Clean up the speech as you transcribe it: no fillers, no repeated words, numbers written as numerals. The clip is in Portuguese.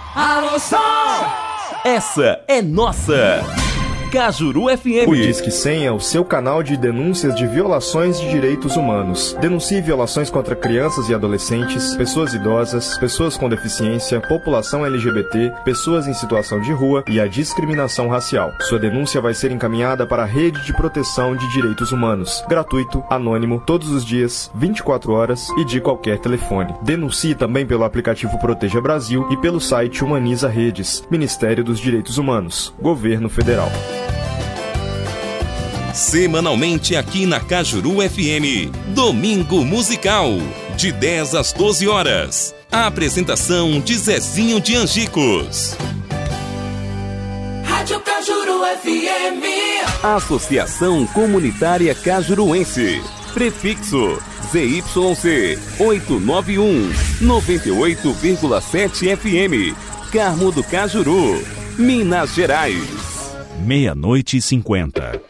Alô, som! Essa é nossa! Cajuru FM. O Disque 100 é o seu canal de denúncias de violações de direitos humanos. Denuncie violações contra crianças e adolescentes, pessoas idosas, pessoas com deficiência, população LGBT, pessoas em situação de rua e a discriminação racial. Sua denúncia vai ser encaminhada para a Rede de Proteção de Direitos Humanos. Gratuito, anônimo, todos os dias, 24 horas e de qualquer telefone. Denuncie também pelo aplicativo Proteja Brasil e pelo site Humaniza Redes. Ministério dos Direitos Humanos. Governo Federal. Semanalmente aqui na Cajuru FM, Domingo Musical, de 10 às 12 horas. A apresentação de Zezinho de Angicos. Rádio Cajuru FM. Associação Comunitária Cajuruense. Prefixo ZYC 891 98,7 FM. Carmo do Cajuru, Minas Gerais. 00:50.